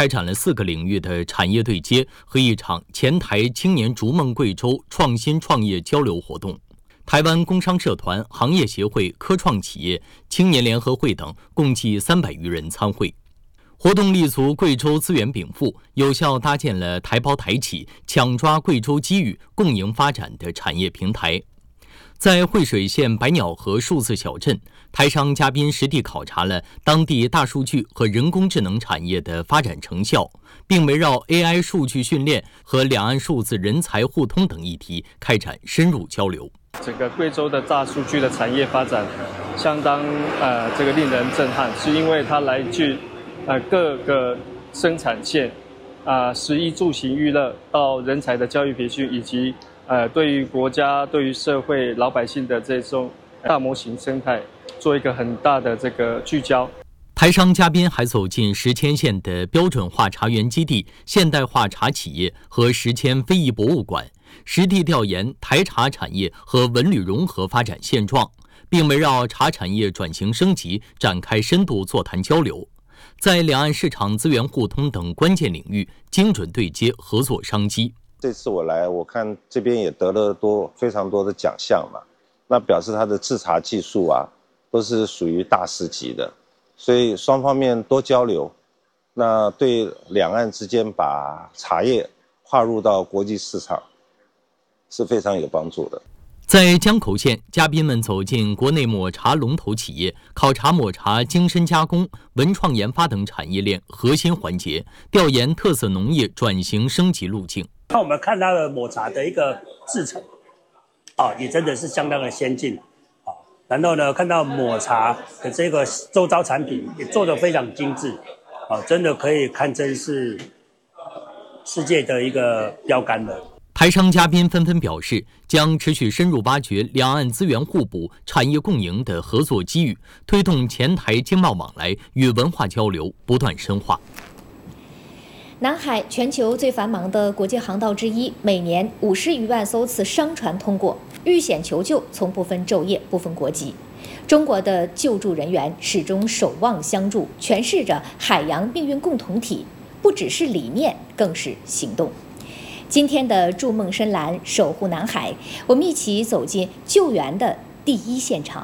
开展了4个领域的产业对接和一场前台青年逐梦贵州创新创业交流活动。台湾工商社团、行业协会、科创企业、青年联合会等共计300余人参会。活动立足贵州资源禀赋，有效搭建了台胞台企抢抓贵州机遇、共赢发展的产业平台。在惠水县百鸟河数字小镇，台商嘉宾实地考察了当地大数据和人工智能产业的发展成效，并围绕 AI 数据训练和两岸数字人才互通等议题开展深入交流。 整个贵州的大数据的产业发展相当令人震撼，是因为它来自各个生产线食衣住行娱乐到人才的教育培训，以及对于国家、对于社会、老百姓的这种大模型生态做一个很大的聚焦。 台商嘉宾还走进石阡县的标准化茶园基地、现代化茶企业和石阡非遗博物馆，实地调研台茶产业和文旅融合发展现状，并围绕茶产业转型升级展开深度座谈交流，在两岸市场资源互通等关键领域精准对接合作商机。 这次我来，我看这边也得了非常多的奖项嘛，那表示它的制茶技术都是属于大师级的，所以双方面多交流，那对两岸之间把茶叶划入到国际市场是非常有帮助的。 在江口县，嘉宾们走进国内抹茶龙头企业，考察抹茶精深加工、文创研发等产业链核心环节，调研特色农业转型升级路径。 我们看到了抹茶的一个制程也真的是相当的先进然后呢，看到抹茶的这个周遭产品也做得非常精致真的可以堪称是世界的一个标杆的。 台商嘉宾纷纷表示，将持续深入挖掘两岸资源互补、产业共赢的合作机遇，推动前台经贸往来与文化交流不断深化。 南海全球最繁忙的国际航道之一，每年50余万艘次商船通过，遇险求救从不分昼夜、不分国籍。中国的救助人员始终守望相助，诠释着海洋命运共同体，不只是理念，更是行动。今天的筑梦深蓝，守护南海，我们一起走进救援的第一现场。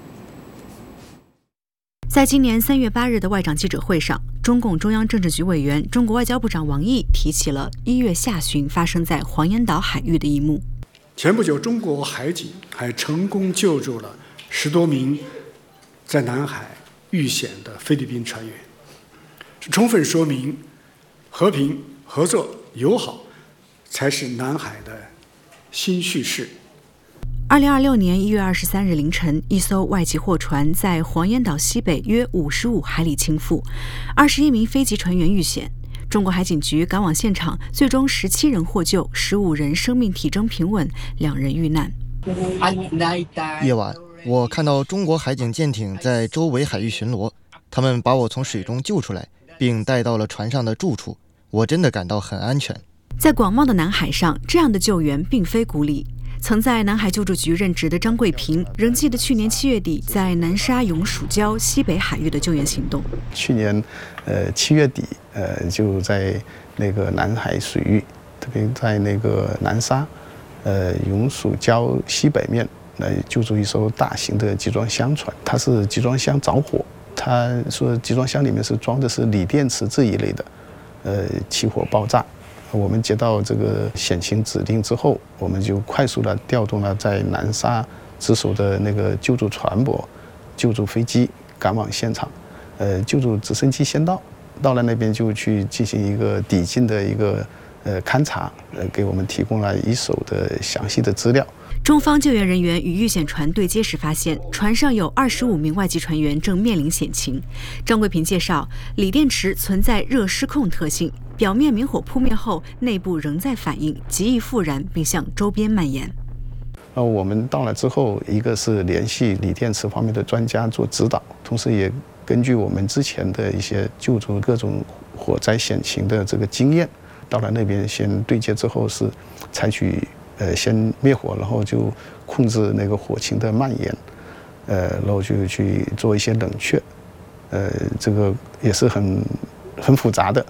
在今年3月8日的外长记者会上，中共中央政治局委员、中国外交部长王毅提起了1月下旬发生在黄岩岛海域的一幕。 前不久，中国海警还成功救助了10多名在南海遇险的菲律宾船员，这充分说明和平、合作、友好才是南海的新叙事。 2026年1月23日凌晨，一艘外籍货船在黄岩岛西北约55海里倾覆，21名非籍船员遇险。中国海警局赶往现场，最终17人获救，15人生命体征平稳，2人遇难。 夜晚，我看到中国海警舰艇在周围海域巡逻，他们把我从水中救出来，并带到了船上的住处，我真的感到很安全。 在广袤的南海上，这样的救援并非孤立。曾在南海救助局任职的张桂平仍记得去年7月底在南沙永暑礁西北海域的救援行动。 去年7月底就在那个南海水域，特别在那个南沙永暑礁西北面来救助一艘大型的集装箱船，它是集装箱着火，他说集装箱里面装的是锂电池这一类的，起火爆炸。我们接到这个险情指令之后，我们就快速的调动了在南沙值守的那个救助船舶、救助飞机赶往现场，救助直升机先到了那边就去进行一个抵近的一个勘察，给我们提供了一手的详细的资料。 中方救援人员与遇险船对接时发现，船上有25名外籍船员正面临险情。张桂平介绍，锂电池存在热失控特性，表面明火扑灭后，内部仍在反应，极易复燃并向周边蔓延。 我们到了之后，一个是联系锂电池方面的专家做指导，同时也根据我们之前的一些救助各种火灾险情的这个经验，到了那边先对接之后是采取先灭火，然后就控制那个火情的蔓延，然后就去做一些冷却，这个也是很复杂的。